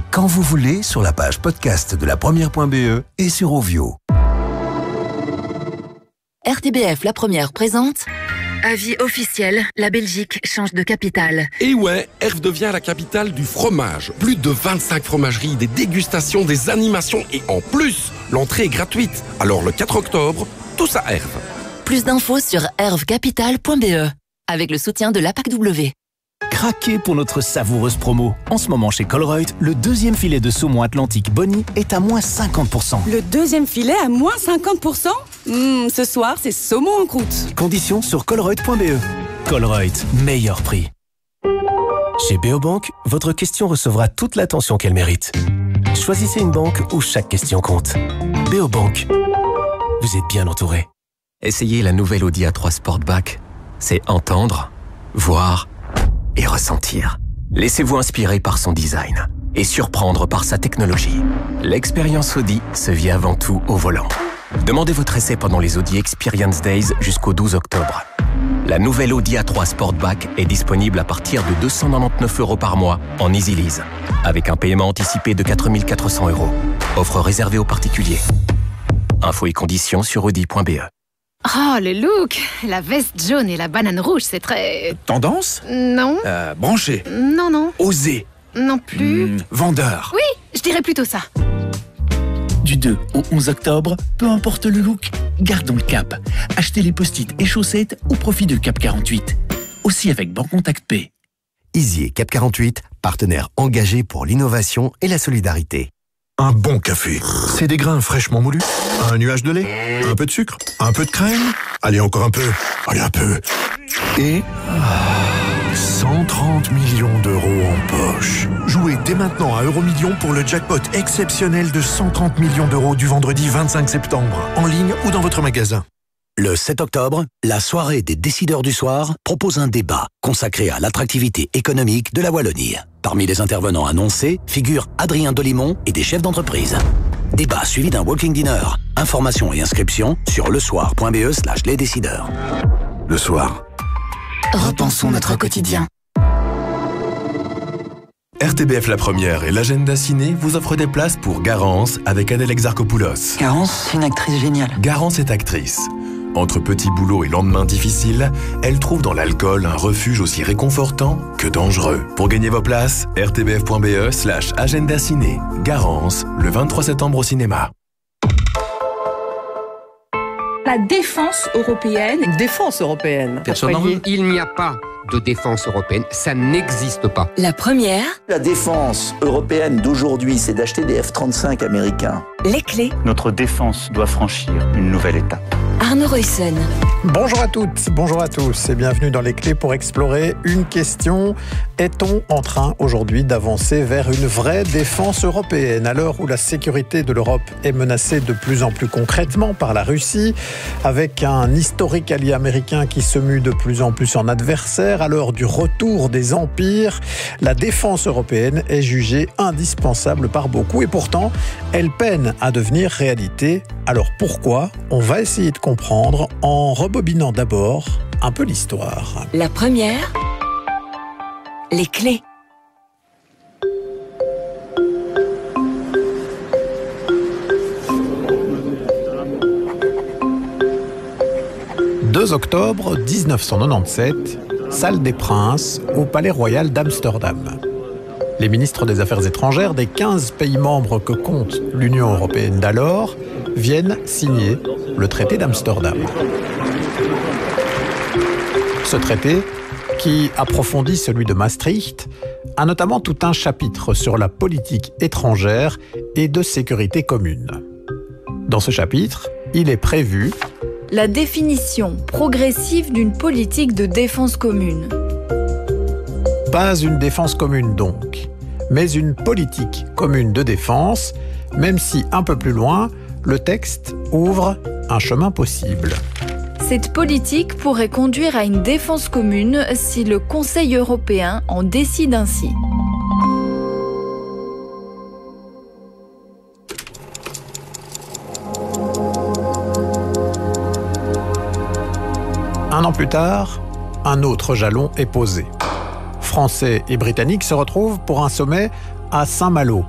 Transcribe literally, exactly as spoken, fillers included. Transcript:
quand vous voulez sur la page podcast de la première point b e et sur Ovio. R T B F La Première présente avis officiel, la Belgique change de capitale. Et ouais, Erve devient la capitale du fromage. Plus de vingt-cinq fromageries, des dégustations, des animations et en plus, l'entrée est gratuite. Alors le quatre octobre, tous à Erve. Plus d'infos sur ervecapital point b e avec le soutien de l'A P A C W. Craquez pour notre savoureuse promo. En ce moment chez Colruyt, le deuxième filet de saumon Atlantique Bonnie est à moins cinquante pour cent. Le deuxième filet à moins cinquante pour cent mmh, Ce soir, c'est saumon en croûte. Conditions sur colruyt point b e. Colruyt, meilleur prix. Chez Beobank, votre question recevra toute l'attention qu'elle mérite. Choisissez une banque où chaque question compte. Beobank, vous êtes bien entouré. Essayez la nouvelle Audi A trois Sportback. C'est entendre, voir et ressentir. Laissez-vous inspirer par son design et surprendre par sa technologie. L'expérience Audi se vit avant tout au volant. Demandez votre essai pendant les Audi Experience Days jusqu'au douze octobre. La nouvelle Audi A trois Sportback est disponible à partir de deux cent quatre-vingt-dix-neuf euros par mois en Easy Lease, avec un paiement anticipé de quatre mille quatre cents euros. Offre réservée aux particuliers. Infos et conditions sur audi point b e. Oh, le look! La veste jaune et la banane rouge, c'est très... Tendance? Non. Euh, branché? Non, non. Osé? Non plus. Mmh, vendeur? Oui, je dirais plutôt ça. Du deux au onze octobre, peu importe le look, gardons le cap. Achetez les post-it et chaussettes au profit de Cap quarante-huit. Aussi avec Bancontact Pay. Isier Cap quarante-huit, partenaire engagé pour l'innovation et la solidarité. Un bon café, c'est des grains fraîchement moulus, un nuage de lait, un peu de sucre, un peu de crème, allez encore un peu, allez un peu, et cent trente millions d'euros en poche. Jouez dès maintenant à Euromillions pour le jackpot exceptionnel de cent trente millions d'euros du vendredi vingt-cinq septembre, en ligne ou dans votre magasin. Le sept octobre, la soirée des décideurs du soir propose un débat consacré à l'attractivité économique de la Wallonie. Parmi les intervenants annoncés figurent Adrien Delimont et des chefs d'entreprise. Débat suivi d'un walking dinner. Informations et inscriptions sur lesoir point b e slash les décideurs. Le soir. Repensons notre quotidien. R T B F La Première et l'agenda ciné vous offrent des places pour Garance avec Adèle Exarchopoulos. Garance, c'est une actrice géniale. Garance est actrice. Entre petits boulots et lendemains difficiles, elle trouve dans l'alcool un refuge aussi réconfortant que dangereux. Pour gagner vos places, r t b f point b e slash agenda ciné. Garance, le vingt-trois septembre au cinéma. La défense européenne. Défense européenne. Personnellement, il n'y a pas de défense européenne, ça n'existe pas. La première. La défense européenne d'aujourd'hui, c'est d'acheter des F trente-cinq américains. Les clés. Notre défense doit franchir une nouvelle étape. Arnaud Royson. Bonjour à toutes, bonjour à tous et bienvenue dans Les Clés pour explorer une question. Est-on en train aujourd'hui d'avancer vers une vraie défense européenne à l'heure où la sécurité de l'Europe est menacée de plus en plus concrètement par la Russie, avec un historique allié américain qui se mue de plus en plus en adversaire, à l'heure du retour des empires, la défense européenne est jugée indispensable par beaucoup et pourtant, elle peine à devenir réalité. Alors pourquoi ? On va essayer de comprendre en rebobinant d'abord un peu l'histoire. La première, les clés. deux octobre dix-neuf cent quatre-vingt-dix-sept, salle des Princes au Palais Royal d'Amsterdam. Les ministres des Affaires étrangères des quinze pays membres que compte l'Union européenne d'alors viennent signer le traité d'Amsterdam. Ce traité, qui approfondit celui de Maastricht, a notamment tout un chapitre sur la politique étrangère et de sécurité commune. Dans ce chapitre, il est prévu la définition progressive d'une politique de défense commune. Pas une défense commune donc, mais une politique commune de défense, même si un peu plus loin, le texte ouvre un chemin possible. Cette politique pourrait conduire à une défense commune si le Conseil européen en décide ainsi. Un an plus tard, un autre jalon est posé. Français et Britanniques se retrouvent pour un sommet à Saint-Malo,